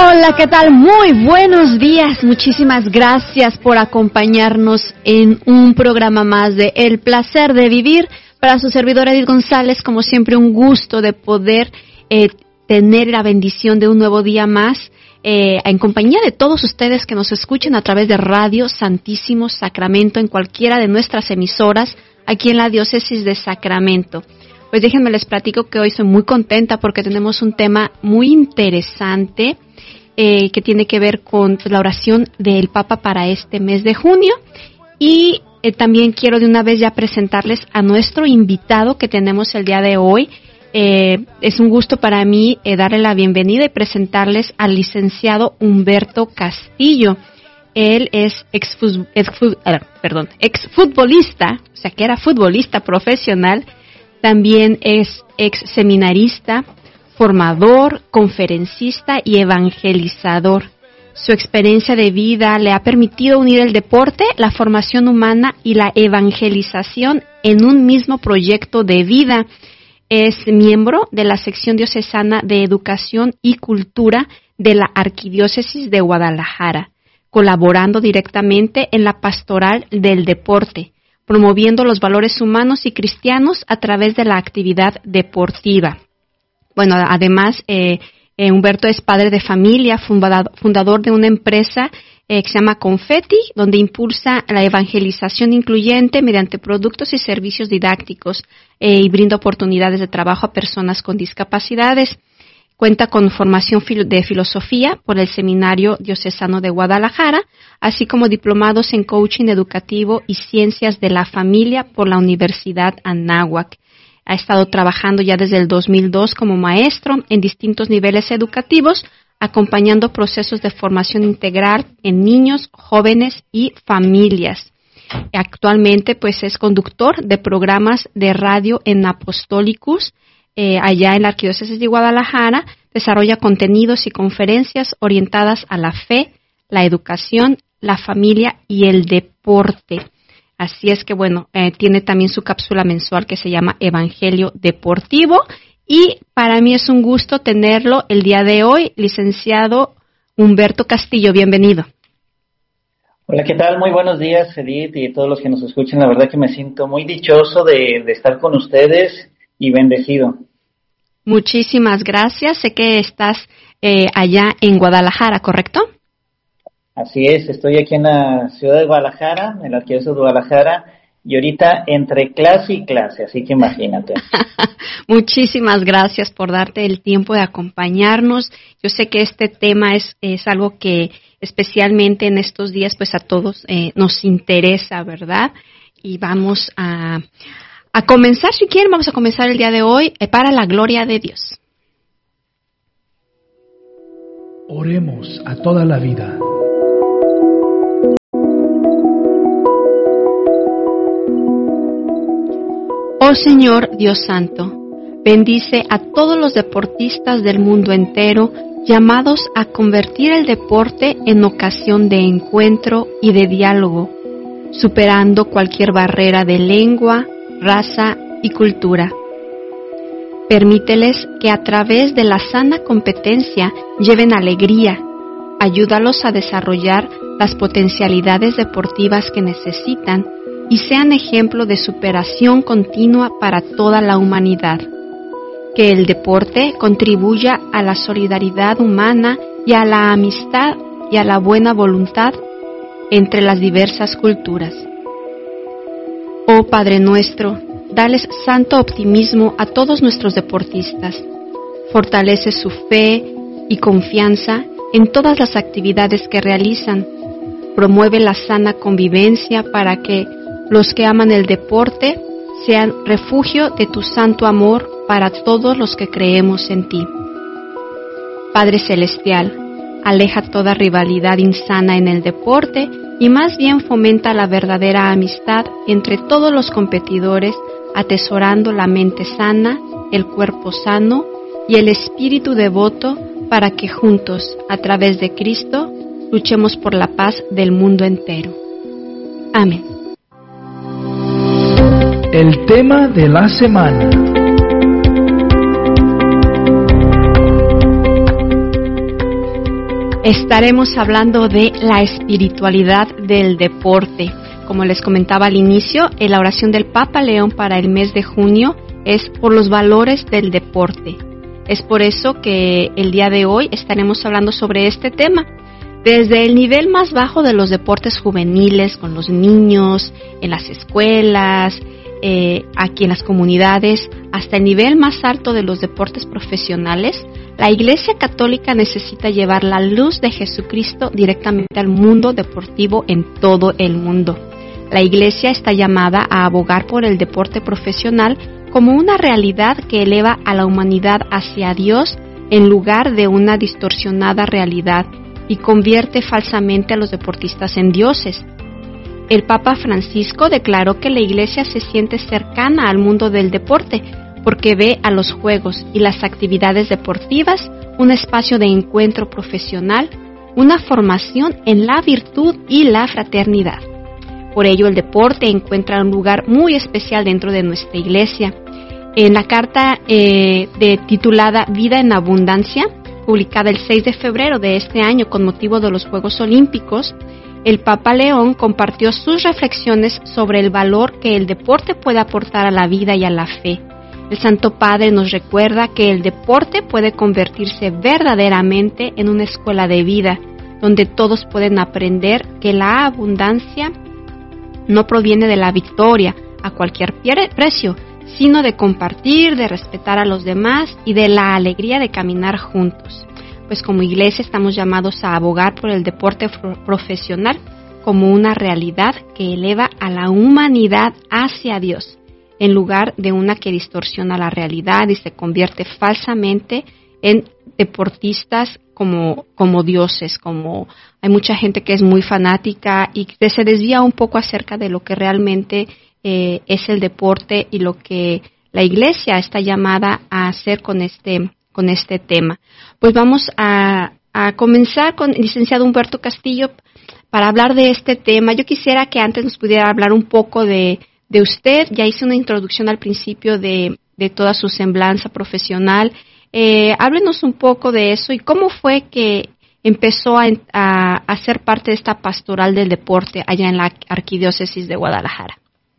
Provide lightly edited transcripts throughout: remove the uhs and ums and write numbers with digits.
Hola, ¿qué tal? Muy buenos días. Muchísimas gracias por acompañarnos en un programa más de El Placer de Vivir. Para su servidora Edith González, como siempre, un gusto de poder tener la bendición de un nuevo día más en compañía de todos ustedes que nos escuchen a través de Radio Santísimo Sacramento en cualquiera de nuestras emisoras aquí en la Diócesis de Sacramento. Pues déjenme les platico que hoy soy muy contenta porque tenemos un tema muy interesante que tiene que ver con la oración del Papa para este mes de junio. Y también quiero de una vez ya presentarles a nuestro invitado que tenemos el día de hoy. Es un gusto para mí darle la bienvenida y presentarles al licenciado Humberto Castillo. Él es exfutbolista, o sea que era futbolista profesional. También es ex seminarista, formador, conferencista y evangelizador. Su experiencia de vida le ha permitido unir el deporte, la formación humana y la evangelización en un mismo proyecto de vida. Es miembro de la sección diocesana de Educación y Cultura de la Arquidiócesis de Guadalajara, colaborando directamente en la pastoral del deporte, promoviendo los valores humanos y cristianos a través de la actividad deportiva. Bueno, además, Humberto es padre de familia, fundador de una empresa que se llama Confetti, donde impulsa la evangelización incluyente mediante productos y servicios didácticos y brinda oportunidades de trabajo a personas con discapacidades. Cuenta con formación de filosofía por el Seminario Diocesano de Guadalajara, así como diplomados en coaching educativo y ciencias de la familia por la Universidad Anáhuac. Ha estado trabajando ya desde el 2002 como maestro en distintos niveles educativos, acompañando procesos de formación integral en niños, jóvenes y familias. Actualmente, pues, es conductor de programas de radio en Apostolicus, allá en la Arquidiócesis de Guadalajara. Desarrolla contenidos y conferencias orientadas a la fe, la educación, la familia y el deporte. Así es que, bueno, tiene también su cápsula mensual que se llama Evangelio Deportivo. Y para mí es un gusto tenerlo el día de hoy, licenciado Humberto Castillo. Bienvenido. Hola, ¿qué tal? Muy buenos días, Edith, y todos los que nos escuchan. La verdad que me siento muy dichoso de estar con ustedes y bendecido. Muchísimas gracias. Sé que estás allá en Guadalajara, ¿correcto? Así es, estoy aquí en la ciudad de Guadalajara, en la Arquidiócesis de Guadalajara, y ahorita entre clase y clase, así que imagínate. Muchísimas gracias por darte el tiempo de acompañarnos. Yo sé que este tema es algo que especialmente en estos días pues a todos nos interesa, ¿verdad? Y vamos a comenzar, si quieren, vamos a comenzar el día de hoy para la gloria de Dios. Oremos a toda la vida. Oh Señor Dios Santo, bendice a todos los deportistas del mundo entero llamados a convertir el deporte en ocasión de encuentro y de diálogo, superando cualquier barrera de lengua, raza y cultura. Permíteles que a través de la sana competencia lleven alegría, ayúdalos a desarrollar las potencialidades deportivas que necesitan y sean ejemplo de superación continua para toda la humanidad. Que el deporte contribuya a la solidaridad humana y a la amistad y a la buena voluntad entre las diversas culturas. Oh Padre nuestro, dales santo optimismo a todos nuestros deportistas. Fortalece su fe y confianza en todas las actividades que realizan. Promueve la sana convivencia para que los que aman el deporte sean refugio de tu santo amor para todos los que creemos en ti. Padre Celestial, aleja toda rivalidad insana en el deporte y más bien fomenta la verdadera amistad entre todos los competidores, atesorando la mente sana, el cuerpo sano y el espíritu devoto para que juntos, a través de Cristo, luchemos por la paz del mundo entero. Amén. El tema de la semana. estaremos hablando de la espiritualidad del deporte. Como les comentaba al inicio, la oración del Papa León para el mes de junio es por los valores del deporte. Es por eso que el día de hoy estaremos hablando sobre este tema. Desde el nivel más bajo de los deportes juveniles, con los niños, en las escuelas, aquí en las comunidades, hasta el nivel más alto de los deportes profesionales, la Iglesia Católica necesita llevar la luz de Jesucristo directamente al mundo deportivo en todo el mundo. La Iglesia está llamada a abogar por el deporte profesional como una realidad que eleva a la humanidad hacia Dios en lugar de una distorsionada realidad y convierte falsamente a los deportistas en dioses. El Papa Francisco declaró que la Iglesia se siente cercana al mundo del deporte porque ve a los juegos y las actividades deportivas un espacio de encuentro profesional, una formación en la virtud y la fraternidad. Por ello, el deporte encuentra un lugar muy especial dentro de nuestra Iglesia. En la carta titulada Vida en Abundancia, publicada el 6 de febrero de este año con motivo de los Juegos Olímpicos, el Papa León compartió sus reflexiones sobre el valor que el deporte puede aportar a la vida y a la fe. El Santo Padre nos recuerda que el deporte puede convertirse verdaderamente en una escuela de vida, donde todos pueden aprender que la abundancia no proviene de la victoria a cualquier precio, sino de compartir, de respetar a los demás y de la alegría de caminar juntos. Pues como Iglesia estamos llamados a abogar por el deporte profesional como una realidad que eleva a la humanidad hacia Dios, en lugar de una que distorsiona la realidad y se convierte falsamente en deportistas como dioses, como hay mucha gente que es muy fanática y que se desvía un poco acerca de lo que realmente es el deporte y lo que la Iglesia está llamada a hacer con este tema. Pues vamos a comenzar con el licenciado Humberto Castillo para hablar de este tema. Yo quisiera que antes nos pudiera hablar un poco de usted. Ya hice una introducción al principio de toda su semblanza profesional. Háblenos un poco de eso y cómo fue que empezó a ser parte de esta pastoral del deporte allá en la Arquidiócesis de Guadalajara.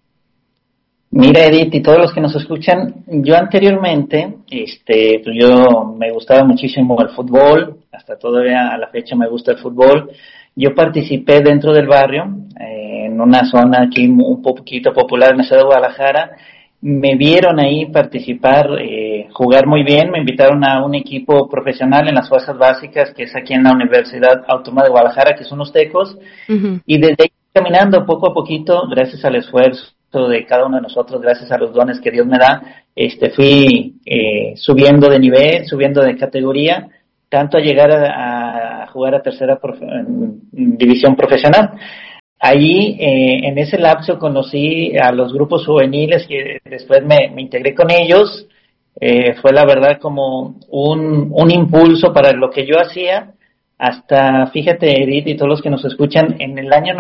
Mira, Edith, y todos los que nos escuchan, yo anteriormente, pues yo me gustaba muchísimo el fútbol, hasta todavía a la fecha me gusta el fútbol. Yo participé dentro del barrio, en una zona aquí un poquito popular en la ciudad de Guadalajara. Me vieron ahí participar, jugar muy bien, me invitaron a un equipo profesional en las fuerzas básicas, que es aquí en la Universidad Autónoma de Guadalajara, que son los Tecos, y desde ahí caminando poco a poquito, gracias al esfuerzo de cada uno de nosotros, gracias a los dones que Dios me da, fui subiendo de nivel, subiendo de categoría, tanto a llegar a jugar a tercera división profesional. Allí, en ese lapso, conocí a los grupos juveniles que después me integré con ellos. Fue la verdad como un impulso para lo que yo hacía. Hasta, fíjate, Edith, y todos los que nos escuchan, en el año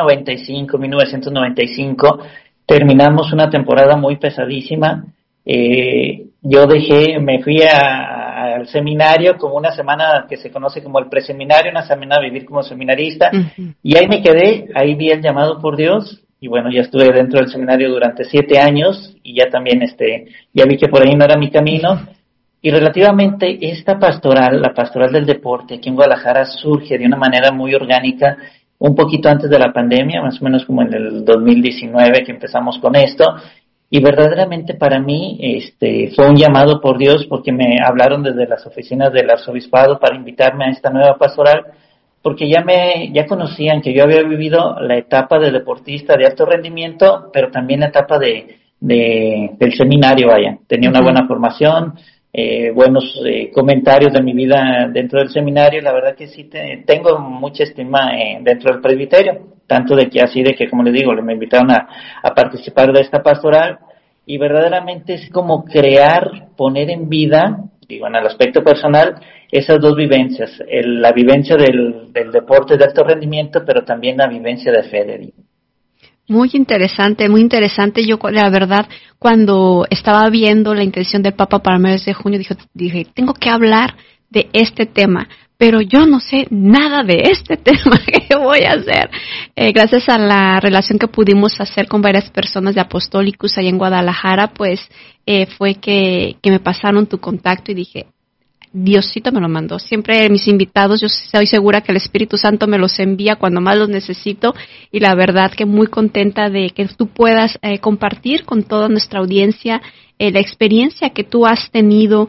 1995, terminamos una temporada muy pesadísima. Yo me fui al seminario como una semana que se conoce como el preseminario, una semana a vivir como seminarista, y ahí me quedé, ahí vi el llamado por Dios, y bueno, ya estuve dentro del seminario durante 7 años, y ya también ya vi que por ahí no era mi camino, y relativamente esta pastoral, la pastoral del deporte aquí en Guadalajara, surge de una manera muy orgánica, un poquito antes de la pandemia, más o menos como en el 2019 que empezamos con esto, y verdaderamente para mí fue un llamado por Dios porque me hablaron desde las oficinas del arzobispado para invitarme a esta nueva pastoral, porque ya conocían que yo había vivido la etapa de deportista de alto rendimiento, pero también la etapa del seminario, tenía una buena formación, buenos comentarios de mi vida dentro del seminario. La verdad que sí tengo mucha estima dentro del presbiterio, tanto de que como les digo, me invitaron a participar de esta pastoral, y verdaderamente es como poner en vida, en el aspecto personal, esas dos vivencias, la vivencia del deporte de alto rendimiento, pero también la vivencia de fe de Dios. Muy interesante, muy interesante. Yo, la verdad, cuando estaba viendo la intención del Papa para el mes de junio, dije, tengo que hablar de este tema, pero yo no sé nada de este tema que voy a hacer. Gracias a la relación que pudimos hacer con varias personas de Apostólicos ahí en Guadalajara, pues fue que me pasaron tu contacto y dije, Diosito me lo mandó. Siempre mis invitados, yo estoy segura que el Espíritu Santo me los envía cuando más los necesito, y la verdad que muy contenta de que tú puedas compartir con toda nuestra audiencia la experiencia que tú has tenido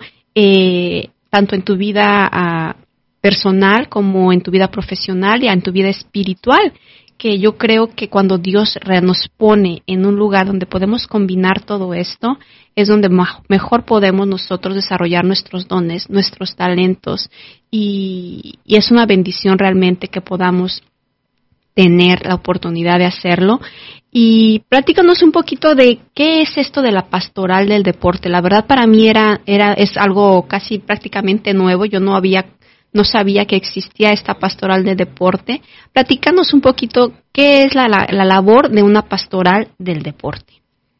tanto en tu vida personal como en tu vida profesional y en tu vida espiritual, que yo creo que cuando Dios nos pone en un lugar donde podemos combinar todo esto, es donde mejor podemos nosotros desarrollar nuestros dones, nuestros talentos, y es una bendición realmente que podamos tener la oportunidad de hacerlo. Y platícanos un poquito de qué es esto de la pastoral del deporte. La verdad para mí es algo casi prácticamente nuevo. Yo no sabía que existía esta pastoral del deporte. Platícanos un poquito qué es la labor de una pastoral del deporte.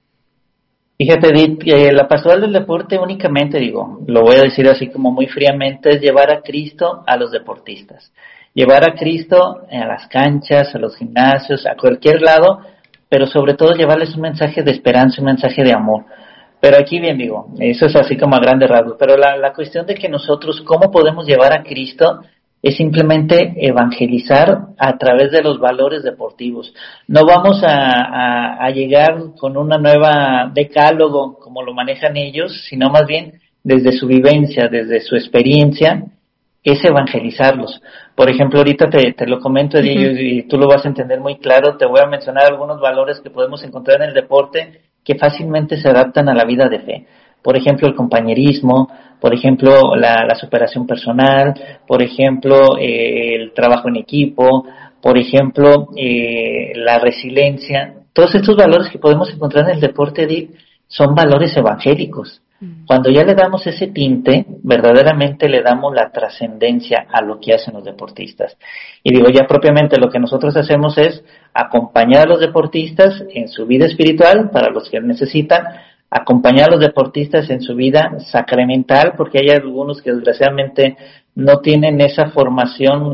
Fíjate, Edith, la pastoral del deporte únicamente, lo voy a decir así como muy fríamente, es llevar a Cristo a los deportistas. Llevar a Cristo a las canchas, a los gimnasios, a cualquier lado, pero sobre todo llevarles un mensaje de esperanza, un mensaje de amor. Pero aquí bien eso es así como a grandes rasgos, pero la cuestión de que nosotros, ¿cómo podemos llevar a Cristo? Es simplemente evangelizar a través de los valores deportivos. No vamos a llegar con una nueva decálogo como lo manejan ellos, sino más bien desde su vivencia, desde su experiencia, es evangelizarlos. Por ejemplo, ahorita te lo comento, Edith, y tú lo vas a entender muy claro. Te voy a mencionar algunos valores que podemos encontrar en el deporte que fácilmente se adaptan a la vida de fe. Por ejemplo, el compañerismo, por ejemplo, la superación personal, por ejemplo, el trabajo en equipo, por ejemplo, la resiliencia. Todos estos valores que podemos encontrar en el deporte, Edith, son valores evangélicos. Cuando ya le damos ese tinte, verdaderamente le damos la trascendencia a lo que hacen los deportistas. Y ya propiamente lo que nosotros hacemos es acompañar a los deportistas en su vida espiritual, para los que necesitan, acompañar a los deportistas en su vida sacramental, porque hay algunos que desgraciadamente no tienen esa formación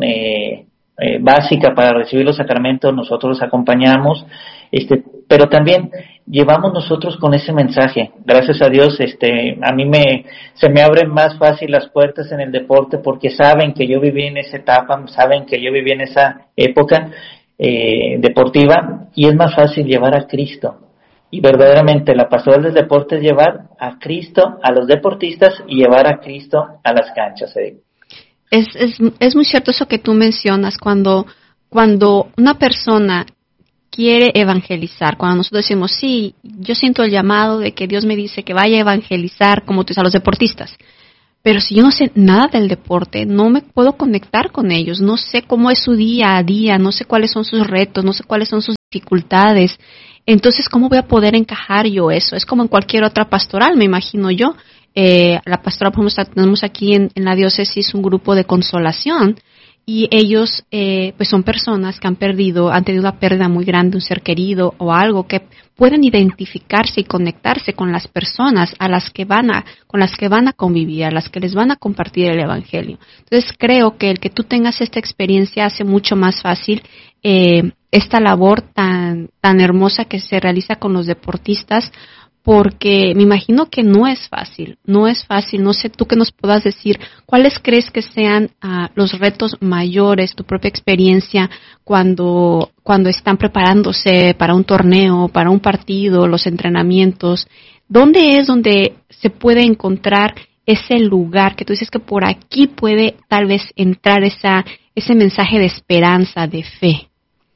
básica para recibir los sacramentos. Nosotros los acompañamos, pero también llevamos nosotros con ese mensaje. Gracias a Dios, a mí se me abren más fácil las puertas en el deporte, porque saben que yo viví en esa etapa, saben que yo viví en esa época deportiva, y es más fácil llevar a Cristo. Y verdaderamente la pastoral del deporte es llevar a Cristo a los deportistas y llevar a Cristo a las canchas. Es muy cierto eso que tú mencionas, cuando una persona quiere evangelizar, cuando nosotros decimos, sí, yo siento el llamado de que Dios me dice que vaya a evangelizar, como tú dices, a los deportistas, pero si yo no sé nada del deporte, no me puedo conectar con ellos, no sé cómo es su día a día, no sé cuáles son sus retos, no sé cuáles son sus dificultades. Entonces, ¿cómo voy a poder encajar yo eso? Es como en cualquier otra pastoral, me imagino yo. La pastoral, por ejemplo, tenemos aquí en la diócesis un grupo de consolación, y ellos pues son personas que han tenido una pérdida muy grande, un ser querido o algo, que pueden identificarse y conectarse con las personas con las que van a convivir, a las que les van a compartir el evangelio. Entonces creo que el que tú tengas esta experiencia hace mucho más fácil esta labor tan hermosa que se realiza con los deportistas, porque me imagino que no es fácil, no sé tú que nos puedas decir cuáles crees que sean los retos mayores, tu propia experiencia cuando están preparándose para un torneo, para un partido, los entrenamientos. ¿Dónde es donde se puede encontrar ese lugar que tú dices que por aquí puede tal vez entrar ese mensaje de esperanza, de fe?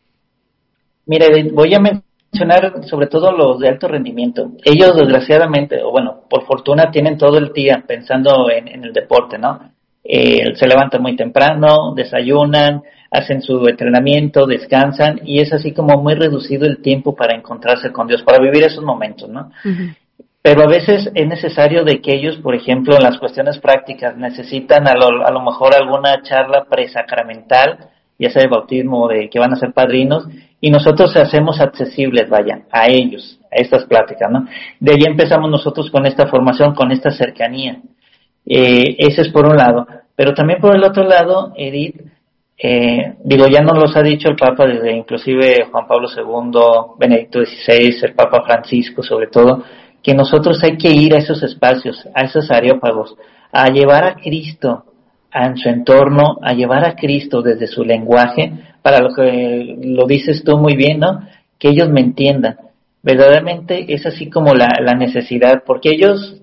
Mira, voy a mencionar sobre todo los de alto rendimiento. Ellos desgraciadamente, o bueno, por fortuna, tienen todo el día pensando en el deporte, ¿no? Se levantan muy temprano, desayunan, hacen su entrenamiento, descansan, y es así como muy reducido el tiempo para encontrarse con Dios, para vivir esos momentos, ¿no? Uh-huh. Pero a veces es necesario de que ellos, por ejemplo, en las cuestiones prácticas, necesitan a lo mejor alguna charla presacramental, ya sea de bautismo o de que van a ser padrinos, y nosotros hacemos accesibles, a ellos, a estas pláticas, ¿no? De ahí empezamos nosotros con esta formación, con esta cercanía. Ese es por un lado. Pero también por el otro lado, Edith, ya nos los ha dicho el Papa, desde inclusive Juan Pablo II, Benedicto XVI, el Papa Francisco sobre todo, que nosotros hay que ir a esos espacios, a esos areópagos, a llevar a Cristo en su entorno, a llevar a Cristo desde su lenguaje, para lo que lo dices tú muy bien, ¿no? Que ellos me entiendan. Verdaderamente es así como la necesidad, porque ellos,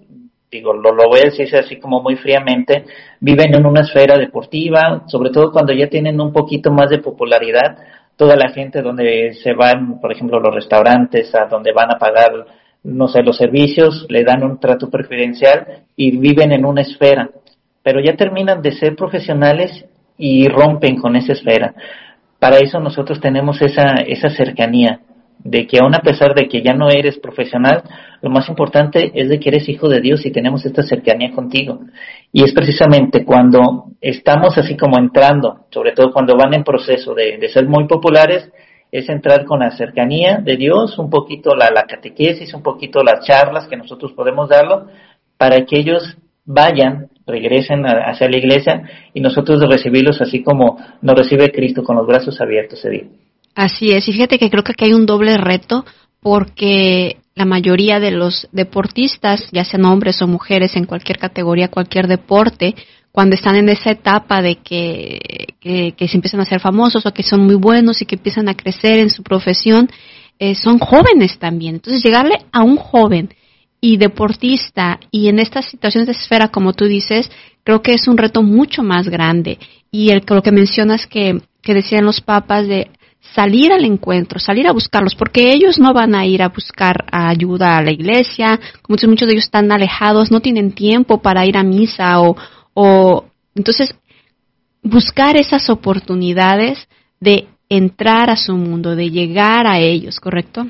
lo voy a decir así como muy fríamente, viven en una esfera deportiva, sobre todo cuando ya tienen un poquito más de popularidad, toda la gente donde se van, por ejemplo, los restaurantes, a donde van a pagar, no sé, los servicios, le dan un trato preferencial y viven en una esfera, pero ya terminan de ser profesionales y rompen con esa esfera. Para eso nosotros tenemos esa cercanía, de que aun a pesar de que ya no eres profesional, lo más importante es de que eres hijo de Dios y tenemos esta cercanía contigo. Y es precisamente cuando estamos así como entrando, sobre todo cuando van en proceso de ser muy populares, es entrar con la cercanía de Dios, un poquito la catequesis, un poquito las charlas que nosotros podemos darlo, para que ellos regresen hacia la iglesia y nosotros recibirlos así como nos recibe Cristo, con los brazos abiertos, Edith. Así es, y fíjate que creo que aquí hay un doble reto, porque la mayoría de los deportistas, ya sean hombres o mujeres en cualquier categoría, cualquier deporte, cuando están en esa etapa de que se empiezan a ser famosos o que son muy buenos y que empiezan a crecer en su profesión, son jóvenes también. Entonces, llegarle a un joven y deportista y en estas situaciones de esfera, como tú dices, creo que es un reto mucho más grande. Y lo que mencionas que decían los papas de salir al encuentro, salir a buscarlos, porque ellos no van a ir a buscar ayuda a la iglesia, como muchos de ellos están alejados, no tienen tiempo para ir a misa o entonces buscar esas oportunidades de entrar a su mundo, de llegar a ellos, ¿correcto?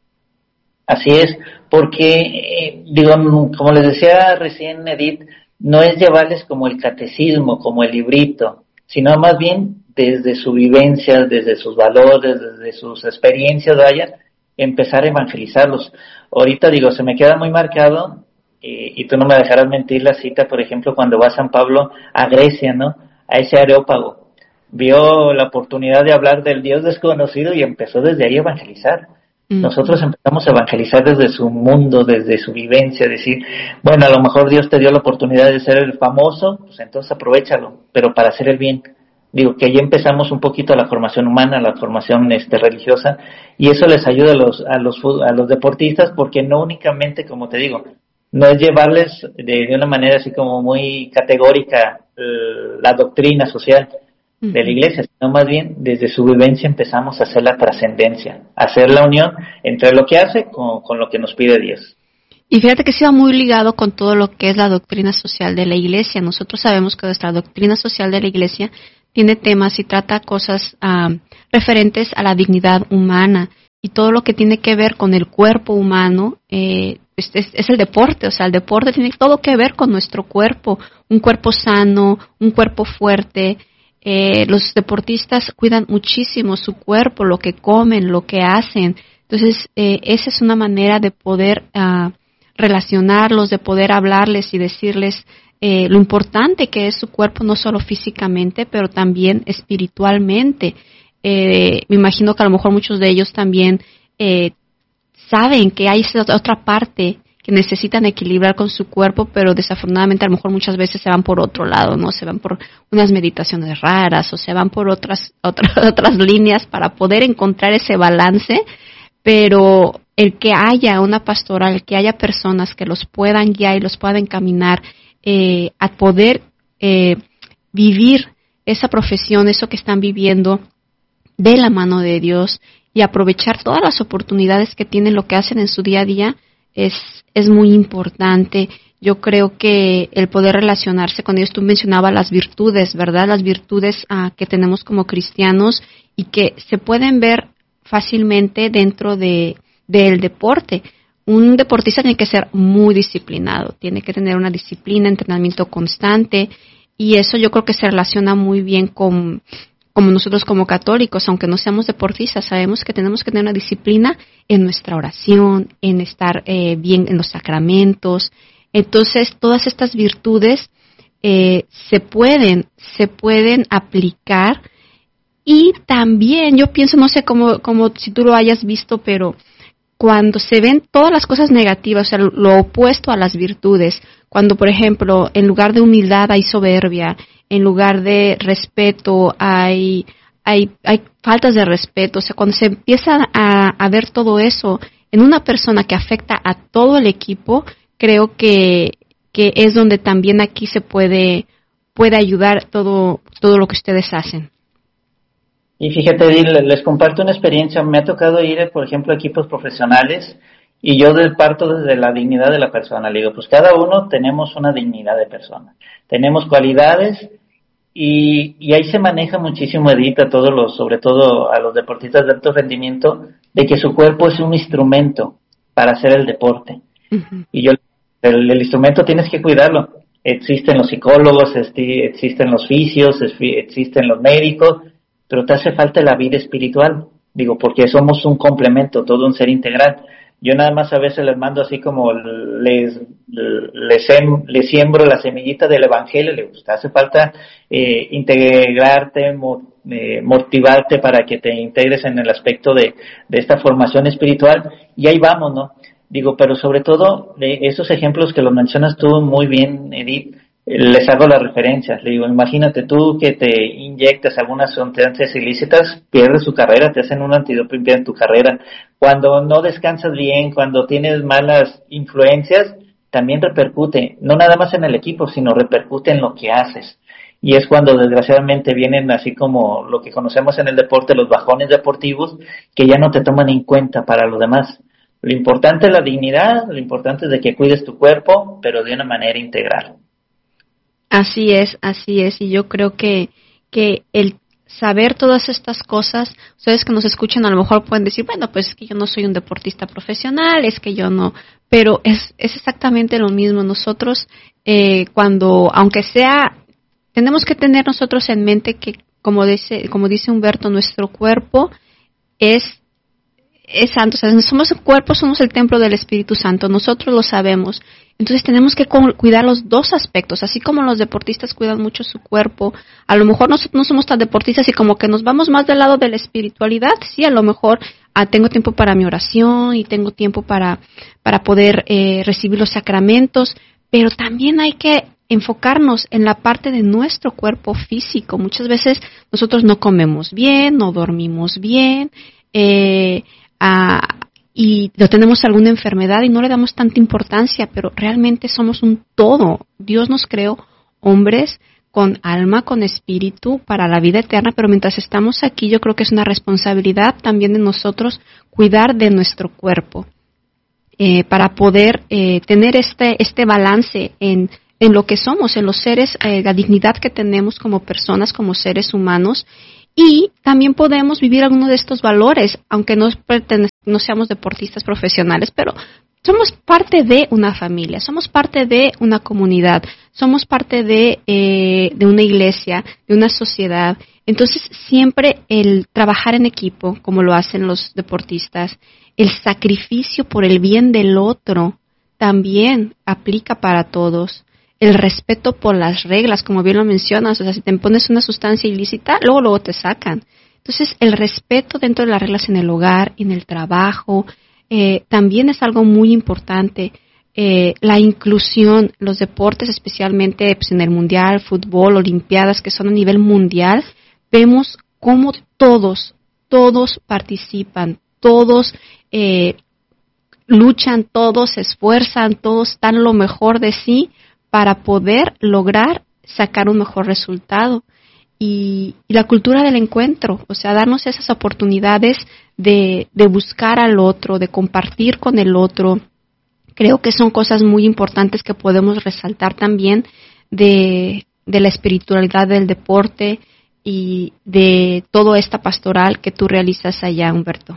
Así es, porque, como les decía recién, Edith, no es llevarles como el catecismo, como el librito, sino más bien desde su vivencia, desde sus valores, desde sus experiencias, empezar a evangelizarlos. Ahorita se me queda muy marcado, y tú no me dejarás mentir, la cita, por ejemplo, cuando va San Pablo a Grecia, ¿no? A ese Areópago. Vio la oportunidad de hablar del Dios desconocido y empezó desde ahí a evangelizar. Nosotros empezamos a evangelizar desde su mundo, desde su vivencia, decir, bueno, a lo mejor Dios te dio la oportunidad de ser el famoso, pues entonces aprovéchalo, pero para hacer el bien. Que ahí empezamos un poquito la formación humana, la formación religiosa, y eso les ayuda a los deportistas, porque no únicamente, como te digo, no es llevarles de una manera así como muy categórica la doctrina social de la iglesia, sino más bien desde su vivencia empezamos a hacer la trascendencia, a hacer la unión entre lo que hace con lo que nos pide Dios. Y fíjate que se va muy ligado con todo lo que es la doctrina social de la iglesia. Nosotros sabemos que nuestra doctrina social de la iglesia tiene temas y trata cosas referentes a la dignidad humana, y todo lo que tiene que ver con el cuerpo humano es el deporte. O sea, el deporte tiene todo que ver con nuestro cuerpo, un cuerpo sano, un cuerpo fuerte. Los deportistas cuidan muchísimo su cuerpo, lo que comen, lo que hacen. Entonces, esa es una manera de poder relacionarlos, de poder hablarles y decirles lo importante que es su cuerpo, no solo físicamente, pero también espiritualmente. Me imagino que a lo mejor muchos de ellos también saben que hay esa otra parte que necesitan equilibrar con su cuerpo, pero desafortunadamente a lo mejor muchas veces se van por otro lado, ¿no? Se van por unas meditaciones raras o se van por otras líneas para poder encontrar ese balance, pero el que haya una pastoral, el que haya personas que los puedan guiar y los puedan encaminar a poder vivir esa profesión, eso que están viviendo de la mano de Dios, y aprovechar todas las oportunidades que tienen, lo que hacen en su día a día, es muy importante. Yo creo que el poder relacionarse con ellos, tú mencionabas las virtudes, ¿verdad? Las virtudes que tenemos como cristianos y que se pueden ver fácilmente dentro del deporte. Un deportista tiene que ser muy disciplinado, tiene que tener una disciplina, entrenamiento constante, y eso yo creo que se relaciona muy bien como nosotros como católicos, aunque no seamos deportistas, sabemos que tenemos que tener una disciplina en nuestra oración, en estar bien en los sacramentos. Entonces, todas estas virtudes se pueden aplicar. Y también yo pienso, no sé cómo si tú lo hayas visto, pero cuando se ven todas las cosas negativas, o sea, lo opuesto a las virtudes, cuando, por ejemplo, en lugar de humildad hay soberbia, en lugar de respeto hay faltas de respeto, o sea, cuando se empieza a ver todo eso en una persona que afecta a todo el equipo, creo que es donde también aquí se puede ayudar todo lo que ustedes hacen. Y fíjate, les comparto una experiencia. Me ha tocado ir, por ejemplo, a equipos profesionales y yo parto desde la dignidad de la persona. Le digo, pues cada uno tenemos una dignidad de persona. Tenemos cualidades y ahí se maneja muchísimo, Edith, sobre todo a los deportistas de alto rendimiento, de que su cuerpo es un instrumento para hacer el deporte. Uh-huh. Y el instrumento tienes que cuidarlo. Existen los psicólogos, existen los fisios, existen los médicos, pero te hace falta la vida espiritual, digo, porque somos un complemento, todo un ser integral. Yo nada más a veces les mando así como les siembro la semillita del evangelio, le gusta, hace falta integrarte, motivarte para que te integres en el aspecto de esta formación espiritual, y ahí vamos, ¿no? Digo, pero sobre todo, de esos ejemplos que los mencionas tú muy bien, Edith, les hago las referencias. Le digo, imagínate tú que te inyectas algunas sustancias ilícitas, pierdes tu carrera, te hacen un antidoping en tu carrera. Cuando no descansas bien, cuando tienes malas influencias, también repercute, no nada más en el equipo, sino repercute en lo que haces. Y es cuando desgraciadamente vienen, así como lo que conocemos en el deporte, los bajones deportivos, que ya no te toman en cuenta para lo demás. Lo importante es la dignidad, lo importante es de que cuides tu cuerpo, pero de una manera integral. Así es, y yo creo que el saber todas estas cosas, ustedes que nos escuchan a lo mejor pueden decir, bueno, pues es que yo no soy un deportista profesional, es que yo no, pero es exactamente lo mismo. Nosotros, aunque sea, tenemos que tener nosotros en mente que, como dice Humberto, nuestro cuerpo es santo, o sea, somos el cuerpo, somos el templo del Espíritu Santo, nosotros lo sabemos. Entonces tenemos que cuidar los dos aspectos, así como los deportistas cuidan mucho su cuerpo. A lo mejor nosotros no somos tan deportistas y como que nos vamos más del lado de la espiritualidad. Sí, a lo mejor tengo tiempo para mi oración y tengo tiempo para poder recibir los sacramentos, pero también hay que enfocarnos en la parte de nuestro cuerpo físico. Muchas veces nosotros no comemos bien, no dormimos bien, y no tenemos alguna enfermedad y no le damos tanta importancia, pero realmente somos un todo. Dios nos creó hombres con alma, con espíritu para la vida eterna, pero mientras estamos aquí yo creo que es una responsabilidad también de nosotros cuidar de nuestro cuerpo para poder tener este balance en lo que somos, en los seres, la dignidad que tenemos como personas, como seres humanos. Y también podemos vivir alguno de estos valores, aunque no seamos deportistas profesionales, pero somos parte de una familia, somos parte de una comunidad, somos parte de una iglesia, de una sociedad. Entonces, siempre el trabajar en equipo, como lo hacen los deportistas, el sacrificio por el bien del otro, también aplica para todos. El respeto por las reglas, como bien lo mencionas, o sea, si te pones una sustancia ilícita, luego te sacan. Entonces, el respeto dentro de las reglas en el hogar, en el trabajo, también es algo muy importante. La inclusión, los deportes, especialmente pues, en el mundial, fútbol, olimpiadas, que son a nivel mundial, vemos cómo todos participan, todos luchan, todos se esfuerzan, todos dan lo mejor de sí para poder lograr sacar un mejor resultado. Y la cultura del encuentro, o sea, darnos esas oportunidades de buscar al otro, de compartir con el otro. Creo que son cosas muy importantes que podemos resaltar también de la espiritualidad del deporte y de toda esta pastoral que tú realizas allá, Humberto.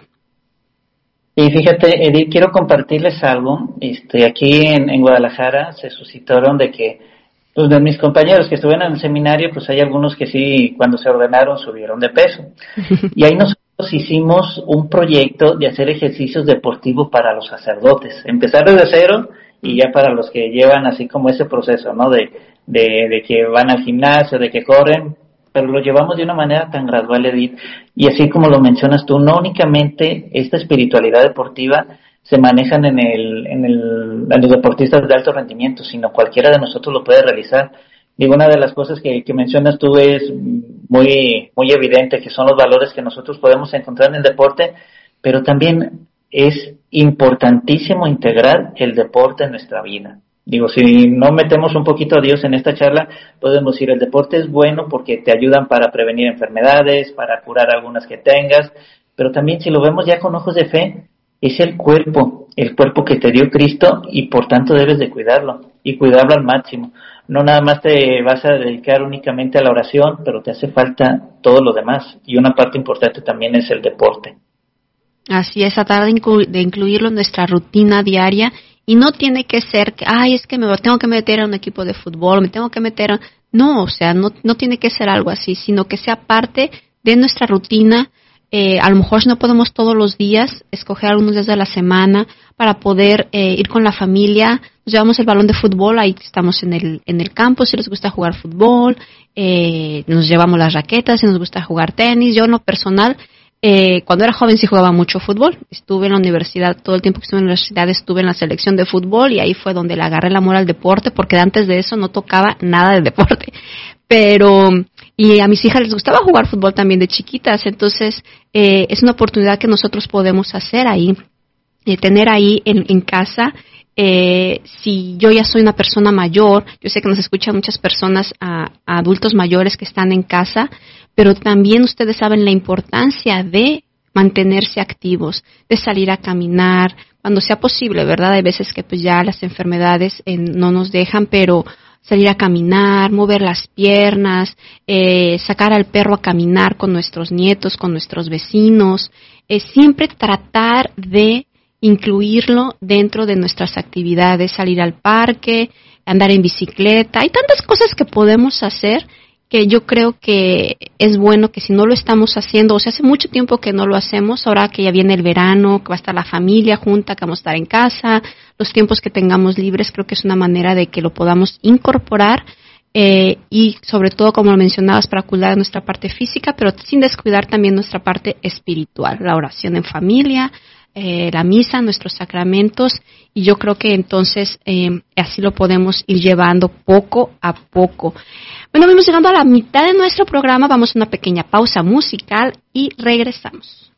Y fíjate, Edith, quiero compartirles algo. Aquí en Guadalajara se suscitaron de que, pues, de mis compañeros que estuvieron en el seminario, pues hay algunos que sí, cuando se ordenaron, subieron de peso. Y ahí nosotros hicimos un proyecto de hacer ejercicios deportivos para los sacerdotes. Empezar desde cero y ya para los que llevan así como ese proceso, ¿no? De de que van al gimnasio, de que corren, pero lo llevamos de una manera tan gradual, Edith, y así como lo mencionas tú, no únicamente esta espiritualidad deportiva se manejan en los deportistas de alto rendimiento, sino cualquiera de nosotros lo puede realizar. Digo, una de las cosas que mencionas tú es muy, muy evidente, que son los valores que nosotros podemos encontrar en el deporte, pero también es importantísimo integrar el deporte en nuestra vida. Digo, si no metemos un poquito a Dios en esta charla, podemos decir, el deporte es bueno porque te ayudan para prevenir enfermedades, para curar algunas que tengas, pero también si lo vemos ya con ojos de fe, es el cuerpo que te dio Cristo y por tanto debes de cuidarlo y cuidarlo al máximo. No nada más te vas a dedicar únicamente a la oración, pero te hace falta todo lo demás y una parte importante también es el deporte. Así es, tratar de incluirlo en nuestra rutina diaria. Y no tiene que ser que, es que me tengo que meter a un equipo de fútbol, me tengo que meter a... No, o sea, no tiene que ser algo así, sino que sea parte de nuestra rutina. A lo mejor si no podemos todos los días, escoger algunos días de la semana para poder ir con la familia. Nos llevamos el balón de fútbol, ahí estamos en el campo, si les gusta jugar fútbol. Nos llevamos las raquetas, si nos gusta jugar tenis. Yo en lo personal... cuando era joven sí jugaba mucho fútbol, estuve en la universidad, todo el tiempo que estuve en la universidad estuve en la selección de fútbol y ahí fue donde le agarré el amor al deporte porque antes de eso no tocaba nada de deporte, y a mis hijas les gustaba jugar fútbol también de chiquitas, entonces es una oportunidad que nosotros podemos hacer ahí, tener ahí en casa. Si yo ya soy una persona mayor, yo sé que nos escuchan muchas personas, a adultos mayores que están en casa, pero también ustedes saben la importancia de mantenerse activos, de salir a caminar, cuando sea posible, ¿verdad? Hay veces que pues ya las enfermedades no nos dejan, pero salir a caminar, mover las piernas, sacar al perro a caminar con nuestros nietos, con nuestros vecinos, siempre tratar de incluirlo dentro de nuestras actividades, salir al parque, andar en bicicleta. Hay tantas cosas que podemos hacer que yo creo que es bueno que si no lo estamos haciendo, o sea, hace mucho tiempo que no lo hacemos, ahora que ya viene el verano, que va a estar la familia junta, que vamos a estar en casa, los tiempos que tengamos libres, creo que es una manera de que lo podamos incorporar y sobre todo, como lo mencionabas, para cuidar nuestra parte física, pero sin descuidar también nuestra parte espiritual, la oración en familia, la misa, nuestros sacramentos, y yo creo que entonces así lo podemos ir llevando poco a poco. Bueno, vamos llegando a la mitad de nuestro programa, vamos a una pequeña pausa musical y regresamos.